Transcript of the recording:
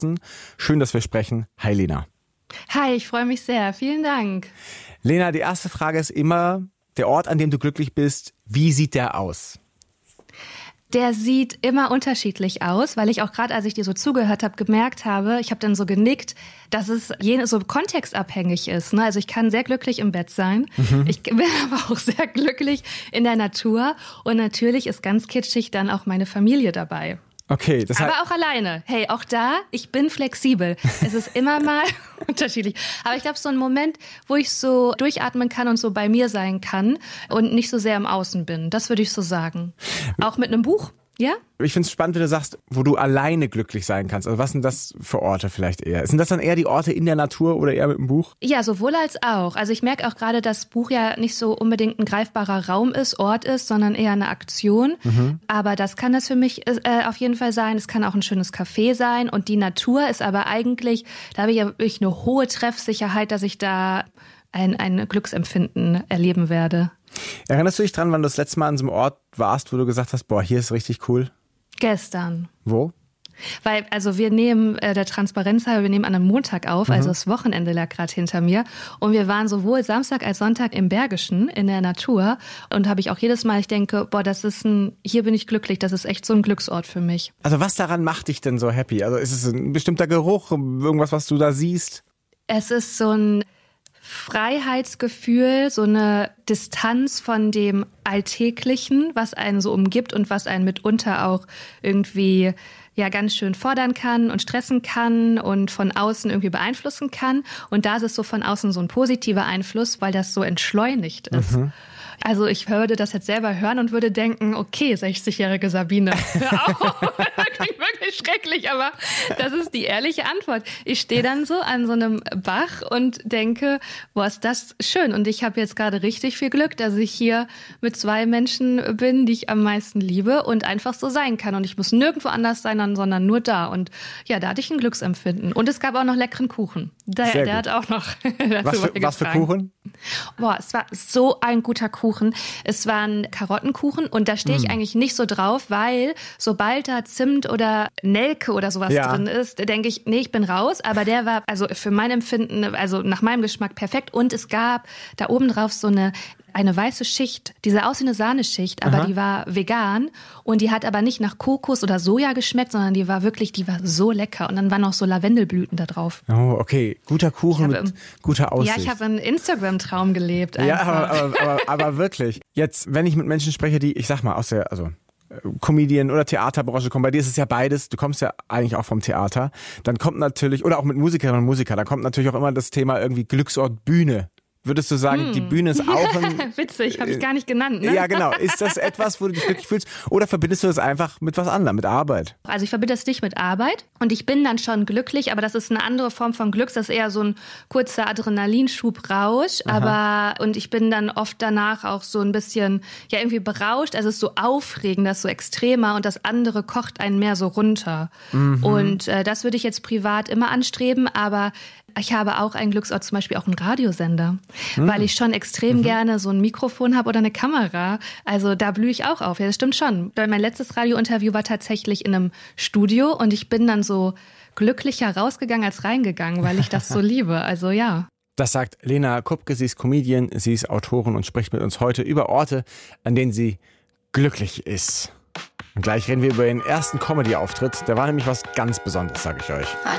Schön, dass wir sprechen. Hi Lena. Hi, ich freue mich sehr. Vielen Dank. Lena, die erste Frage ist immer, der Ort, an dem du glücklich bist, wie sieht der aus? Der sieht immer unterschiedlich aus, weil ich auch gerade, als ich dir so zugehört habe, gemerkt habe, ich habe dann so genickt, dass es so kontextabhängig ist. Ne? Also ich kann sehr glücklich im Bett sein. Ich bin aber auch sehr glücklich in der Natur. Und natürlich ist ganz kitschig dann auch meine Familie dabei. Okay, das heißt, aber auch alleine. Hey, auch da, ich bin flexibel. Es ist immer mal unterschiedlich. Aber ich glaube, so ein Moment, wo ich so durchatmen kann und so bei mir sein kann und nicht so sehr im Außen bin. Das würde ich so sagen. Auch mit einem Buch. Ja? Ich finde es spannend, wenn du sagst, wo du alleine glücklich sein kannst. Also was sind das für Orte vielleicht eher? Sind das dann eher die Orte in der Natur oder eher mit dem Buch? Ja, sowohl als auch. Also ich merke auch gerade, dass Buch ja nicht so unbedingt ein greifbarer Raum ist, Ort ist, sondern eher eine Aktion. Aber das kann das für mich auf jeden Fall sein. Es kann auch ein schönes Café sein. Und die Natur ist aber eigentlich, da habe ich ja wirklich eine hohe Treffsicherheit, dass ich da ein Glücksempfinden erleben werde. Erinnerst du dich dran, wann du das letzte Mal an so einem Ort warst, wo du gesagt hast, boah, hier ist richtig cool? Gestern. Wo? Weil, also wir nehmen der Transparenz halber, wir nehmen an einem Montag auf, also das Wochenende lag gerade hinter mir. Und wir waren sowohl Samstag als Sonntag im Bergischen, in der Natur. Und habe ich auch jedes Mal, ich denke, boah, hier bin ich glücklich, das ist echt so ein Glücksort für mich. Also was daran macht dich denn so happy? Also ist es ein bestimmter Geruch, irgendwas, was du da siehst? Es ist so ein Freiheitsgefühl, so eine Distanz von dem Alltäglichen, was einen so umgibt und was einen mitunter auch irgendwie ja ganz schön fordern kann und stressen kann und von außen irgendwie beeinflussen kann. Und da ist es so von außen so ein positiver Einfluss, weil das so entschleunigt ist. Also ich würde das jetzt selber hören und würde denken, okay, 60-jährige Sabine, hör auf. Das klingt wirklich schrecklich, aber das ist die ehrliche Antwort. Ich stehe dann so an so einem Bach und denke, boah, ist das schön. Und ich habe jetzt gerade richtig viel Glück, dass ich hier mit 2 Menschen bin, die ich am meisten liebe und einfach so sein kann. Und ich muss nirgendwo anders sein, sondern nur da. Und ja, da hatte ich ein Glücksempfinden. Und es gab auch noch leckeren Kuchen. Der hat auch noch dazu was für Kuchen? Boah, es war so ein guter Kuchen. Es waren Karottenkuchen und da stehe ich eigentlich nicht so drauf, weil sobald da Zimt oder Nelke oder sowas drin ist, denke ich, nee, ich bin raus. Aber der war also für mein Empfinden, also nach meinem Geschmack perfekt. Und es gab da oben drauf so eine weiße Schicht, die sah aus wie eine Sahneschicht, aber die war vegan und die hat aber nicht nach Kokos oder Soja geschmeckt, sondern die war so lecker und dann waren noch so Lavendelblüten da drauf. Oh, okay. Guter Kuchen mit guter Aussicht. Ja, ich habe einen Instagram-Traum gelebt. Einfach. Ja, aber wirklich. Jetzt, wenn ich mit Menschen spreche, die, ich sag mal, aus der, Comedian oder Theaterbranche kommen, bei dir ist es ja beides, du kommst ja eigentlich auch vom Theater, dann kommt natürlich, oder auch mit Musikerinnen und Musikern, da kommt natürlich auch immer das Thema irgendwie Glücksort Bühne. Würdest du sagen, die Bühne ist auch ein... Witzig, habe ich gar nicht genannt, ne? Ja, genau. Ist das etwas, wo du dich glücklich fühlst? Oder verbindest du das einfach mit was anderem, mit Arbeit? Also ich verbinde das nicht mit Arbeit und ich bin dann schon glücklich, aber das ist eine andere Form von Glück. Das ist eher so ein kurzer Adrenalinschub-Rausch. Und ich bin dann oft danach auch so ein bisschen, ja, irgendwie berauscht. Also es ist so aufregend, das ist so extremer und das andere kocht einen mehr so runter. Und das würde ich jetzt privat immer anstreben, aber ich habe auch einen Glücksort, zum Beispiel auch einen Radiosender, weil ich schon extrem gerne so ein Mikrofon habe oder eine Kamera. Also da blühe ich auch auf. Ja, das stimmt schon. Mein letztes Radiointerview war tatsächlich in einem Studio und ich bin dann so glücklicher rausgegangen als reingegangen, weil ich das so liebe. Also ja. Das sagt Lena Kupke, sie ist Comedian, sie ist Autorin und spricht mit uns heute über Orte, an denen sie glücklich ist. Und gleich reden wir über ihren ersten Comedy-Auftritt. Der war nämlich was ganz Besonderes, sage ich euch.